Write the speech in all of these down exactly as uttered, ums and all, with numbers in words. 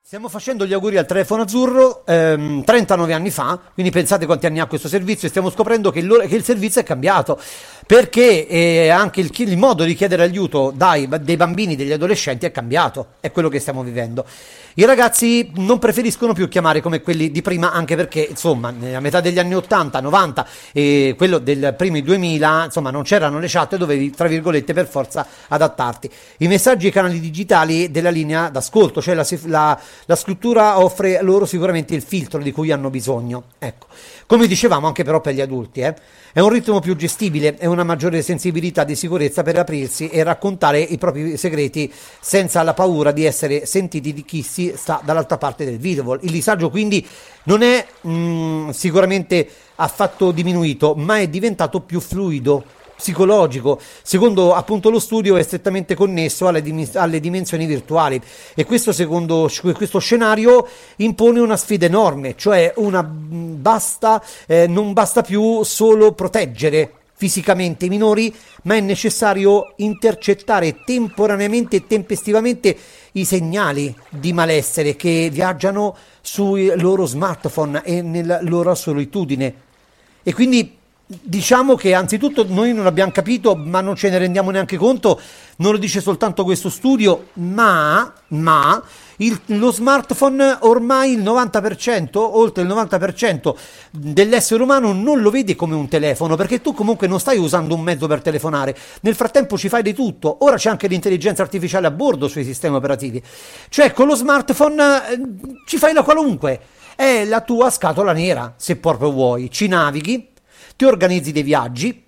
Stiamo facendo gli auguri al telefono azzurro ehm, trentanove anni fa, quindi pensate quanti anni ha questo servizio, e stiamo scoprendo che, il, che il servizio è cambiato, perché eh, anche il, il modo di chiedere aiuto dai, dei bambini, degli adolescenti è cambiato, è quello che stiamo vivendo. I ragazzi non preferiscono più chiamare come quelli di prima, anche perché insomma nella metà degli anni ottanta, novanta e quello del primi duemila, insomma non c'erano le chat e dovevi tra virgolette per forza adattarti. I messaggi ai canali digitali della linea d'ascolto, cioè la, la La scrittura offre loro sicuramente il filtro di cui hanno bisogno. Ecco, come dicevamo anche però per gli adulti, eh? È un ritmo più gestibile e una maggiore sensibilità di sicurezza per aprirsi e raccontare i propri segreti senza la paura di essere sentiti di chi si sta dall'altra parte del video. Il disagio quindi non è mh, sicuramente affatto diminuito, ma è diventato più fluido, psicologico. Secondo appunto lo studio è strettamente connesso alle, dim- alle dimensioni virtuali, e questo secondo questo scenario impone una sfida enorme, cioè una basta eh, non basta più solo proteggere fisicamente i minori, ma è necessario intercettare temporaneamente e tempestivamente i segnali di malessere che viaggiano sui loro smartphone e nella loro solitudine. E quindi diciamo che anzitutto noi non abbiamo capito, ma non ce ne rendiamo neanche conto, non lo dice soltanto questo studio, ma, ma il, lo smartphone ormai il novanta per cento, oltre il novanta per cento dell'essere umano non lo vede come un telefono, perché tu comunque non stai usando un mezzo per telefonare, nel frattempo ci fai di tutto, ora c'è anche l'intelligenza artificiale a bordo sui sistemi operativi, cioè con lo smartphone eh, ci fai la qualunque, è la tua scatola nera, se proprio vuoi, ci navighi, ti organizzi dei viaggi,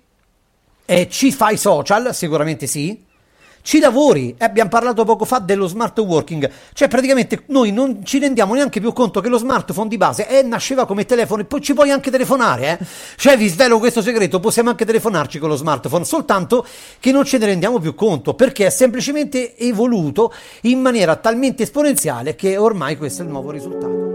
eh, ci fai social, sicuramente sì, ci lavori, eh, abbiamo parlato poco fa dello smart working, cioè praticamente noi non ci rendiamo neanche più conto che lo smartphone di base eh, nasceva come telefono, e poi ci puoi anche telefonare, eh. Cioè vi svelo questo segreto, possiamo anche telefonarci con lo smartphone, soltanto che non ce ne rendiamo più conto, perché è semplicemente evoluto in maniera talmente esponenziale che ormai questo è il nuovo risultato.